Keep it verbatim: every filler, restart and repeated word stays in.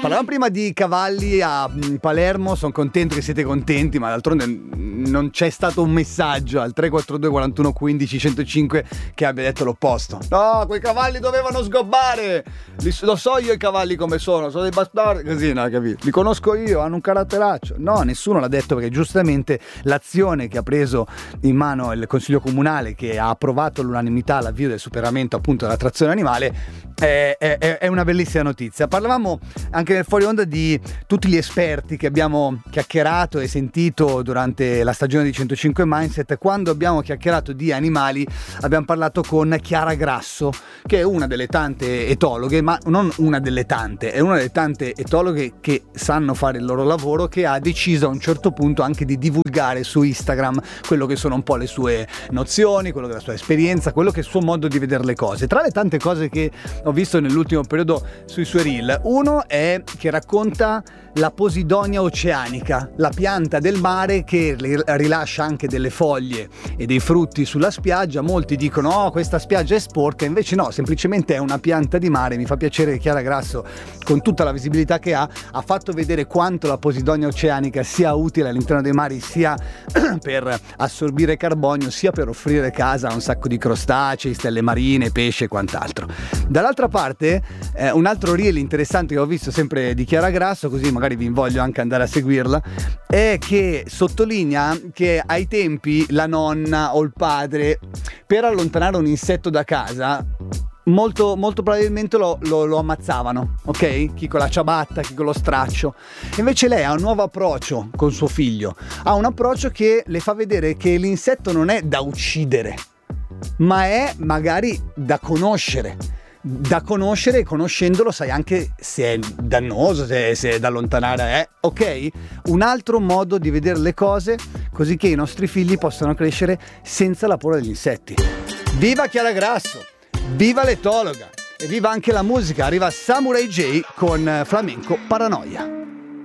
Parlavamo prima di cavalli a Palermo, sono contento che siete contenti, ma d'altronde non c'è stato un messaggio al tre quattro due quarantuno quindici centocinque che abbia detto l'opposto. No, quei cavalli dovevano sgobbare, li, lo so io i cavalli come sono, sono dei bastardi, così, no, capito? Li conosco io, hanno un caratteraccio. No, nessuno l'ha detto, perché giustamente l'azione che ha preso in mano il Consiglio Comunale, che ha approvato all'unanimità l'avvio del superamento appunto della trazione animale, è, è, è una bellissima notizia. Parlavamo anche nel fuori onda di tutti gli esperti che abbiamo chiacchierato e sentito durante la stagione di centocinque Mindset. Quando abbiamo chiacchierato di animali abbiamo parlato con Chiara Grasso, che è una delle tante etologhe, ma non una delle tante, è una delle tante etologhe che sanno fare il loro lavoro, che ha deciso a un certo punto anche di divulgare su Instagram quello che sono un po' le sue nozioni, quello che è la sua esperienza, quello che è il suo modo di vedere le cose. Tra le tante cose che ho visto nell'ultimo periodo sui suoi reel, uno è che racconta la Posidonia oceanica, la pianta del mare che rilascia anche delle foglie e dei frutti sulla spiaggia. Molti dicono oh, questa spiaggia è sporca, invece no, semplicemente è una pianta di mare. Mi fa piacere che Chiara Grasso, con tutta la visibilità che ha, ha fatto vedere quanto la Posidonia oceanica sia utile all'interno dei mari, sia per assorbire carbonio, sia per offrire casa a un sacco di crostacei, stelle marine, pesce e quant'altro. Dall'altra parte eh, un altro reel interessante che ho visto sempre di Chiara Grasso, così magari vi invoglio anche andare a seguirla, è che sottolinea che ai tempi la nonna o il padre, per allontanare un insetto da casa, molto, molto probabilmente lo, lo, lo ammazzavano, ok? Chi con la ciabatta, chi con lo straccio. Invece lei ha un nuovo approccio con suo figlio, ha un approccio che le fa vedere che l'insetto non è da uccidere, ma è magari da conoscere. Da conoscere, e conoscendolo sai anche se è dannoso, se, se è da allontanare, eh? Ok? Un altro modo di vedere le cose, così che i nostri figli possano crescere senza la paura degli insetti. Viva Chiara Grasso, viva l'etologa e viva anche la musica. Arriva Samurai J con Flamenco Paranoia.